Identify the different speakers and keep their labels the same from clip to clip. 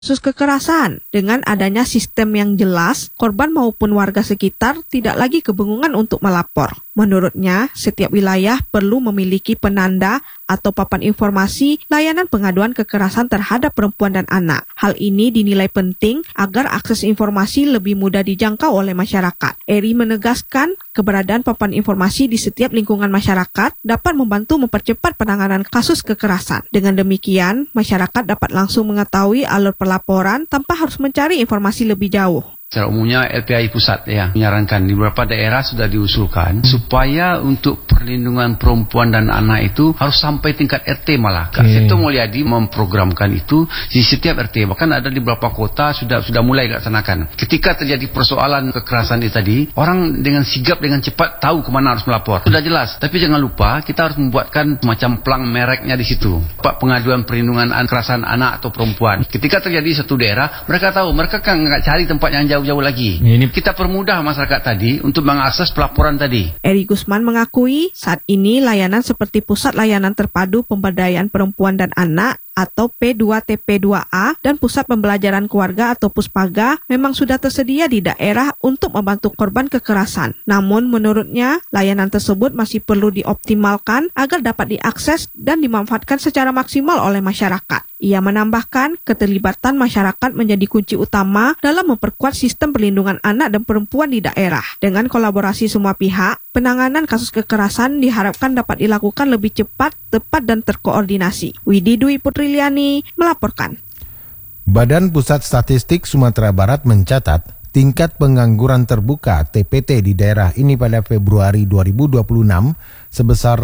Speaker 1: kasus kekerasan. Dengan adanya sistem yang jelas, korban maupun warga sekitar tidak lagi kebingungan untuk melapor. Menurutnya, setiap wilayah perlu memiliki penanda atau papan informasi layanan pengaduan kekerasan terhadap perempuan dan anak. Hal ini dinilai penting agar akses informasi lebih mudah dijangkau oleh masyarakat. Eri menegaskan keberadaan papan informasi di setiap lingkungan masyarakat dapat membantu mempercepat penanganan kasus kekerasan. Dengan demikian, masyarakat dapat langsung mengetahui alur pelaporan tanpa harus mencari informasi lebih jauh.
Speaker 2: Secara umumnya LPI Pusat menyarankan di beberapa daerah sudah diusulkan supaya untuk perlindungan perempuan dan anak itu harus sampai tingkat RT malah. Kak Seto Mulyadi memprogramkan itu di setiap RT. Bahkan ada di beberapa kota sudah mulai dilaksanakan. Ketika terjadi persoalan kekerasan itu tadi, orang dengan sigap dengan cepat tahu kemana harus melapor. Sudah jelas. Tapi jangan lupa kita harus membuatkan semacam plang mereknya di situ. Pak pengaduan perlindungan kekerasan anak atau perempuan. Ketika terjadi satu daerah, mereka tahu mereka kan nggak cari tempat yang jauh lagi. Kita permudah masyarakat tadi untuk mengakses pelaporan tadi.
Speaker 1: Eri Gusman mengakui saat ini layanan seperti Pusat Layanan Terpadu Pemberdayaan Perempuan dan Anak atau P2TP2A dan Pusat Pembelajaran Keluarga atau Puspaga memang sudah tersedia di daerah untuk membantu korban kekerasan. Namun menurutnya, layanan tersebut masih perlu dioptimalkan agar dapat diakses dan dimanfaatkan secara maksimal oleh masyarakat. Ia menambahkan, keterlibatan masyarakat menjadi kunci utama dalam memperkuat sistem perlindungan anak dan perempuan di daerah. Dengan kolaborasi semua pihak, penanganan kasus kekerasan diharapkan dapat dilakukan lebih cepat, tepat, dan terkoordinasi. Widi Dwi Putriliani melaporkan.
Speaker 3: Badan Pusat Statistik Sumatera Barat mencatat tingkat pengangguran terbuka TPT di daerah ini pada Februari 2026 sebesar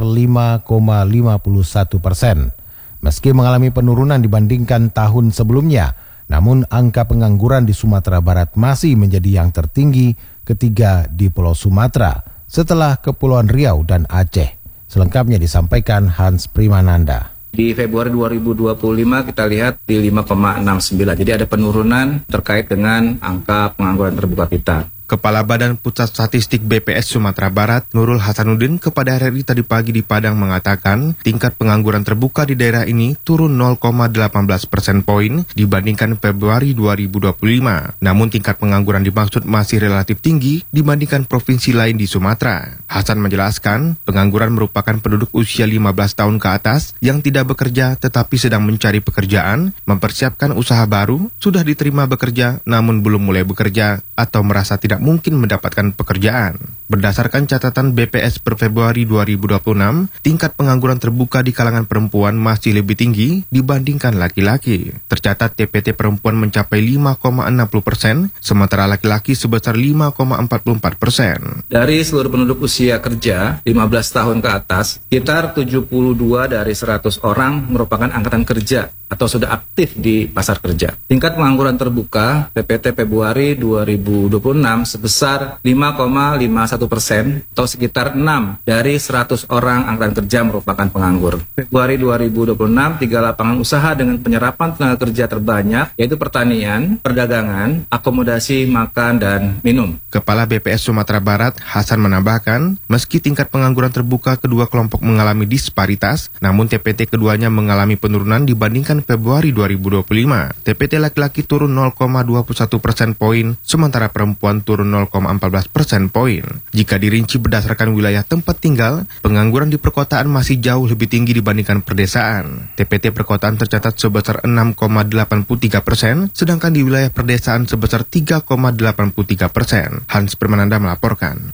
Speaker 3: 5,51%. Meski mengalami penurunan dibandingkan tahun sebelumnya, namun angka pengangguran di Sumatera Barat masih menjadi yang tertinggi ketiga di Pulau Sumatera setelah Kepulauan Riau dan Aceh. Selengkapnya disampaikan Hans Primananda.
Speaker 4: Di Februari 2025 kita lihat di 5,69. Jadi ada penurunan terkait dengan angka pengangguran terbuka kita.
Speaker 5: Kepala Badan Pusat Statistik BPS Sumatera Barat, Nurul Hasanuddin, kepada RRI tadi pagi di Padang mengatakan tingkat pengangguran terbuka di daerah ini turun 0,18 persen poin dibandingkan Februari 2025. Namun tingkat pengangguran dimaksud masih relatif tinggi dibandingkan provinsi lain di Sumatera. Hasan menjelaskan, pengangguran merupakan penduduk usia 15 tahun ke atas yang tidak bekerja tetapi sedang mencari pekerjaan, mempersiapkan usaha baru, sudah diterima bekerja namun belum mulai bekerja atau merasa tidak mungkin mendapatkan pekerjaan. Berdasarkan catatan BPS per Februari 2026, tingkat pengangguran terbuka di kalangan perempuan masih lebih tinggi dibandingkan laki-laki. Tercatat TPT perempuan mencapai 5,60%, sementara laki-laki sebesar 5,44%.
Speaker 4: Dari seluruh penduduk usia kerja 15 tahun ke atas, sekitar 72 dari 100 orang merupakan angkatan kerja atau sudah aktif di pasar kerja. Tingkat pengangguran terbuka TPT Februari 2026 sebesar 5,51% atau sekitar 6 dari 100 orang angkatan kerja merupakan penganggur. Februari 2026, 3 lapangan usaha dengan penyerapan tenaga kerja terbanyak yaitu pertanian, perdagangan, akomodasi, makan, dan minum.
Speaker 5: Kepala BPS Sumatera Barat, Hasan menambahkan, meski tingkat pengangguran terbuka kedua kelompok mengalami disparitas, namun TPT keduanya mengalami penurunan dibandingkan Februari 2025. TPT laki-laki turun 0,21 persen poin, sementara perempuan turun 0,14 persen poin. Jika dirinci berdasarkan wilayah tempat tinggal, pengangguran di perkotaan masih jauh lebih tinggi dibandingkan perdesaan. TPT perkotaan tercatat sebesar 6,83%, sedangkan di wilayah perdesaan sebesar 3,83%. Hans Permananda melaporkan.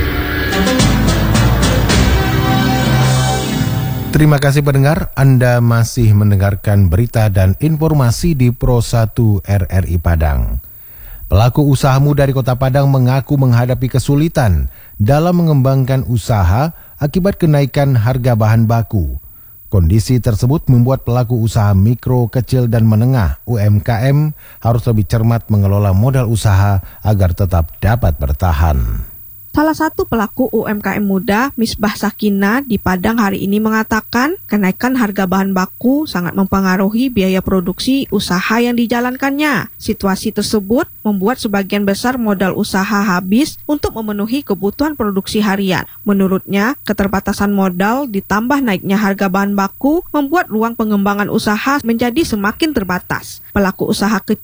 Speaker 3: Terima kasih pendengar, Anda masih mendengarkan berita dan informasi di Pro 1 RRI Padang. Pelaku usaha muda di Kota Padang mengaku menghadapi kesulitan dalam mengembangkan usaha akibat kenaikan harga bahan baku. Kondisi tersebut membuat pelaku usaha mikro, kecil, dan menengah UMKM harus lebih cermat mengelola modal usaha agar tetap dapat bertahan.
Speaker 1: Salah satu pelaku UMKM muda, Misbah Sakina di Padang hari ini mengatakan, kenaikan harga bahan baku sangat mempengaruhi biaya produksi usaha yang dijalankannya. Situasi tersebut membuat sebagian besar modal usaha habis untuk memenuhi kebutuhan produksi harian. Menurutnya, keterbatasan modal ditambah naiknya harga bahan baku membuat ruang pengembangan usaha menjadi semakin terbatas. Pelaku usaha kecil